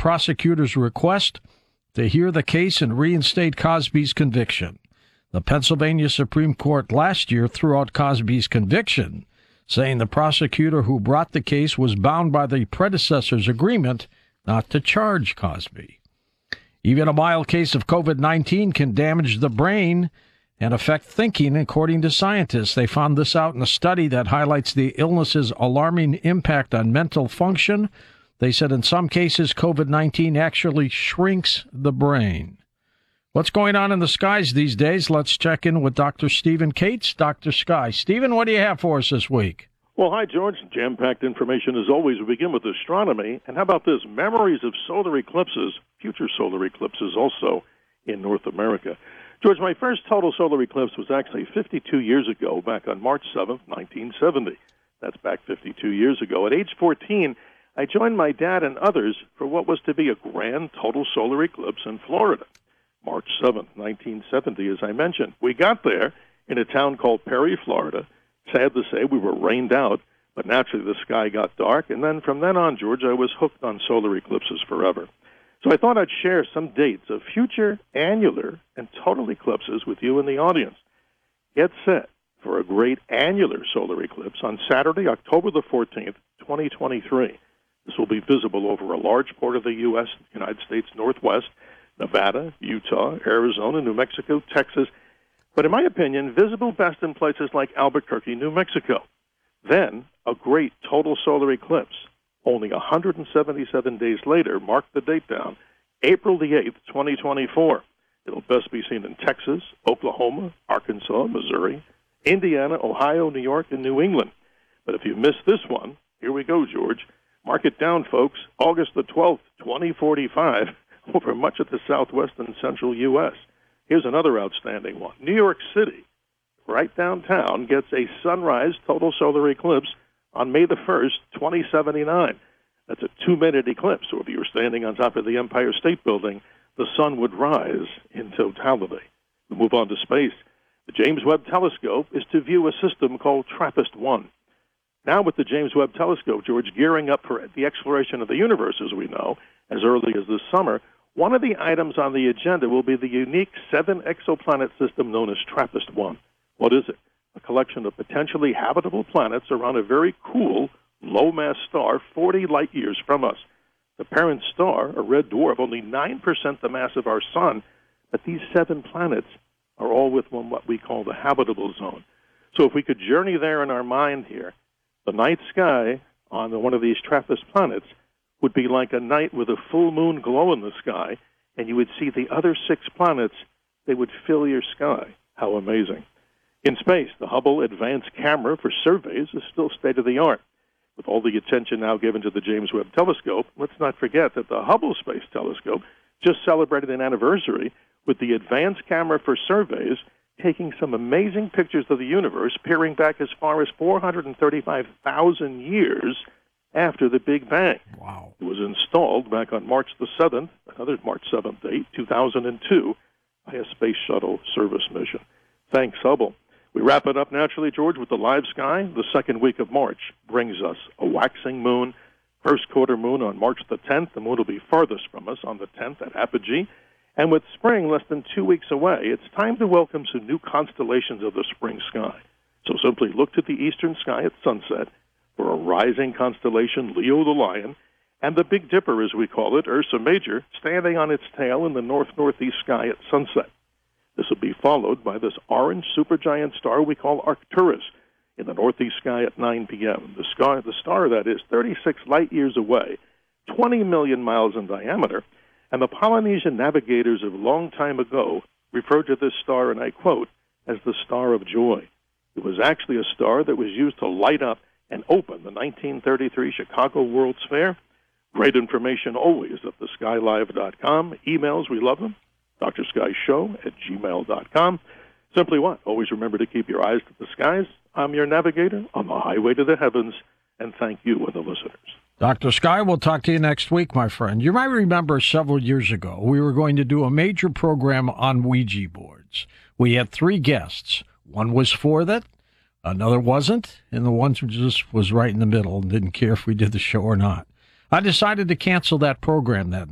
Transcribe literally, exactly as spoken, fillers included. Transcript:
prosecutor's request to hear the case and reinstate Cosby's conviction. The Pennsylvania Supreme Court last year threw out Cosby's conviction, saying the prosecutor who brought the case was bound by the predecessor's agreement not to charge Cosby. Even a mild case of COVID nineteen can damage the brain and affect thinking, according to scientists. They found this out in a study that highlights the illness's alarming impact on mental function. They said in some cases, COVID nineteen actually shrinks the brain. What's going on in the skies these days? Let's check in with Doctor Stephen Cates. Doctor Sky. Stephen, what do you have for us this week? Well, hi, George. Jam-packed information as always. We begin with astronomy. And how about this? Memories of solar eclipses, future solar eclipses also in North America. George, my first total solar eclipse was actually fifty-two years ago, back on March seventh, nineteen seventy. That's back fifty-two years ago. At age fourteen, I joined my dad and others for what was to be a grand total solar eclipse in Florida. March seventh, nineteen seventy, as I mentioned. We got there in a town called Perry, Florida. Sad to say, we were rained out, but naturally the sky got dark. And then from then on, George, I was hooked on solar eclipses forever. So I thought I'd share some dates of future annular and total eclipses with you in the audience. Get set for a great annular solar eclipse on Saturday, October the fourteenth, twenty twenty-three. This will be visible over a large part of the U S, United States Northwest, Nevada, Utah, Arizona, New Mexico, Texas, but in my opinion, visible best in places like Albuquerque, New Mexico. Then, a great total solar eclipse, only one hundred seventy-seven days later, mark the date down, April the eighth, twenty twenty-four. It'll best be seen in Texas, Oklahoma, Arkansas, Missouri, Indiana, Ohio, New York, and New England. But if you missed this one, here we go, George. Mark it down, folks, August the twelfth, twenty forty-five, over much of the southwest and central U S. Here's another outstanding one. New York City, right downtown, gets a sunrise total solar eclipse on May the first, twenty seventy-nine. That's a two-minute eclipse, so if you were standing on top of the Empire State Building, the sun would rise in totality. We move on to space. The James Webb Telescope is to view a system called TRAPPIST one. Now with the James Webb Telescope, George, gearing up for the exploration of the universe, as we know, as early as this summer, one of the items on the agenda will be the unique seven-exoplanet system known as TRAPPIST one. What is it? A collection of potentially habitable planets around a very cool, low-mass star forty light-years from us. The parent star, a red dwarf, only nine percent the mass of our sun, but these seven planets are all within what we call the habitable zone. So if we could journey there in our mind here, the night sky on one of these TRAPPIST planets would be like a night with a full moon glow in the sky, and you would see the other six planets. They would fill your sky. How amazing. In space, the Hubble Advanced Camera for surveys is still state-of-the-art. With all the attention now given to the James Webb Telescope, let's not forget that the Hubble Space Telescope just celebrated an anniversary with the Advanced Camera for surveys taking some amazing pictures of the universe, peering back as far as four hundred thirty-five thousand years after the Big Bang. Wow. It was installed back on March the seventh, another March seventh date, two thousand two, by a space shuttle service mission. Thanks, Hubble. We wrap it up naturally, George, with the live sky. The second week of March brings us a waxing moon, first quarter moon on March the tenth. The moon will be farthest from us on the tenth at apogee. And with spring less than two weeks away, it's time to welcome some new constellations of the spring sky. So simply look to the eastern sky at sunset for a rising constellation, Leo the Lion, and the Big Dipper, as we call it, Ursa Major, standing on its tail in the north-northeast sky at sunset. This will be followed by this orange supergiant star we call Arcturus in the northeast sky at nine p.m. The star, the star that is thirty-six light-years away, twenty million miles in diameter, and the Polynesian navigators of a long time ago referred to this star, and I quote, as the Star of Joy. It was actually a star that was used to light up and open the nineteen thirty-three Chicago World's Fair. Great information always at the sky live dot com. Emails, we love them. D R Sky Show at gmail dot com. Simply what? Always remember to keep your eyes to the skies. I'm your navigator on the highway to the heavens, and thank you and the listeners. Doctor Sky, we'll talk to you next week, my friend. You might remember several years ago, we were going to do a major program on Ouija boards. We had three guests. One was for that, another wasn't, and the one just was right in the middle and didn't care if we did the show or not. I decided to cancel that program that